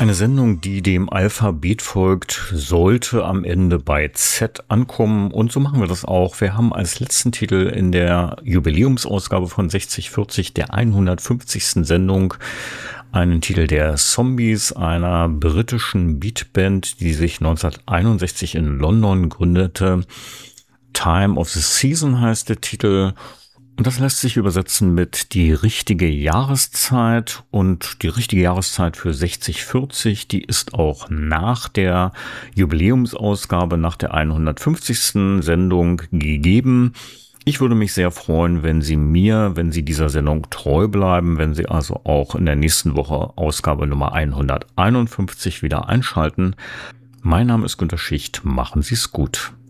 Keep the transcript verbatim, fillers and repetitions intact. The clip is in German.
Eine Sendung, die dem Alphabet folgt, sollte am Ende bei Z ankommen. Und so machen wir das auch. Wir haben als letzten Titel in der Jubiläumsausgabe von sechzig vierzig, der hundertfünfzigsten Sendung, einen Titel der Zombies, einer britischen Beatband, die sich neunzehnhunderteinundsechzig in London gründete. Time of the Season heißt der Titel. Und das lässt sich übersetzen mit die richtige Jahreszeit, und die richtige Jahreszeit für sechzig vierzig, die ist auch nach der Jubiläumsausgabe, nach der hundertfünfzigsten Sendung gegeben. Ich würde mich sehr freuen, wenn Sie mir, wenn Sie dieser Sendung treu bleiben, wenn Sie also auch in der nächsten Woche Ausgabe Nummer hunderteinundfünfzig wieder einschalten. Mein Name ist Günter Schicht, machen Sie es gut.